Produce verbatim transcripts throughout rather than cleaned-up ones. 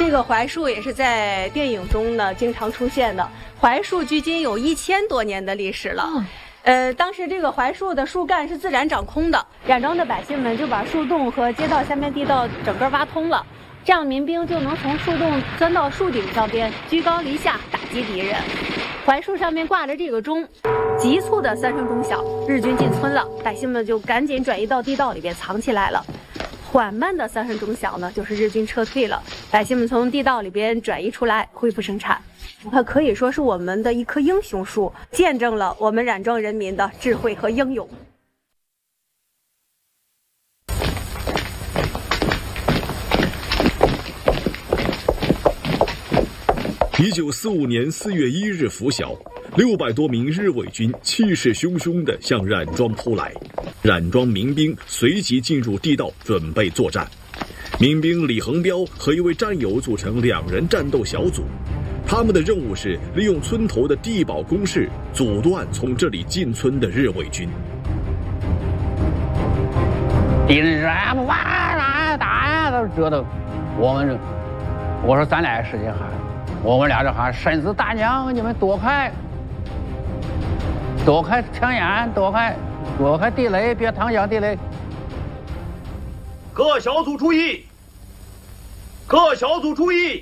这个槐树也是在电影中呢经常出现的。槐树距今有一千多年的历史了。哦呃，当时这个槐树的树干是自然长空的，冉庄的百姓们就把树洞和街道下面地道整个挖通了，这样民兵就能从树洞钻到树顶上边，居高临下打击敌人。槐树上面挂着这个钟，急促的三声钟响，日军进村了，百姓们就赶紧转移到地道里边藏起来了。缓慢的三声钟响呢，就是日军撤退了，百姓们从地道里边转移出来，恢复生产。它可以说是我们的一棵英雄树，见证了我们冉庄人民的智慧和英勇。 一九四五年四月一日拂晓，六百多名日伪军气势汹汹地向冉庄扑来，冉庄民兵随即进入地道准备作战。民兵李恒彪和一位战友组成两人战斗小组，他们的任务是利用村头的地堡工事阻断从这里进村的日伪军。 敌人说：“哎，哇啦打呀，都折腾。”我们这，我说咱俩使劲喊，我们俩这喊：“身子大娘，你们躲开，躲开枪眼，躲开，躲开地雷，别躺下地雷。” 各小组注意！各小组注意！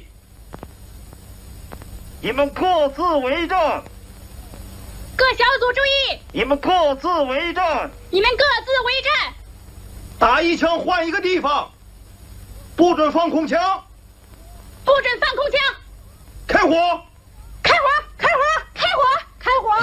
你们各自为战！ 各小组注意！ 你们各自为战！ 你们各自为战！ 打一枪换一个地方，不准放空枪！ 不准放空枪！ 开火！ 开火！开火！开火！开火！